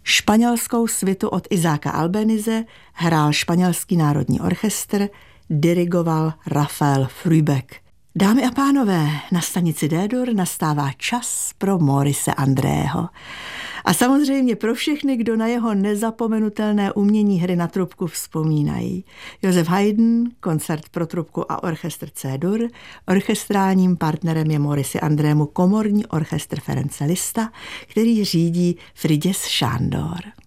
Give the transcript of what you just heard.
Španělskou svitu od Izáka Albénize hrál Španělský národní orchestr, dirigoval Rafael Frübeck. Dámy a pánové, na stanici D-dur nastává čas pro Maurice Andrého. A samozřejmě pro všechny, kdo na jeho nezapomenutelné umění hry na trubku vzpomínají. Josef Haydn, koncert pro trubku a orchestr C-dur, orchestrálním partnerem je Maurici Andrému komorní orchestr Ference Liszta, který řídí Frigyes Sándor.